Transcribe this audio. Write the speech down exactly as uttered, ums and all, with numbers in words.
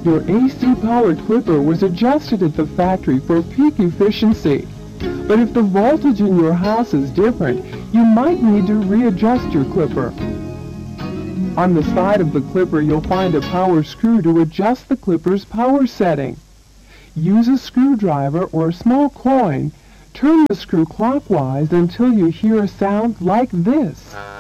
Your A C-powered clipper was adjusted at the factory for peak efficiency. But if the voltage in your house is different, you might need to readjust your clipper. On the side of the clipper, you'll find a power screw to adjust the clipper's power setting. Use a screwdriver or a small coin. Turn the screw clockwise until you hear a sound like this.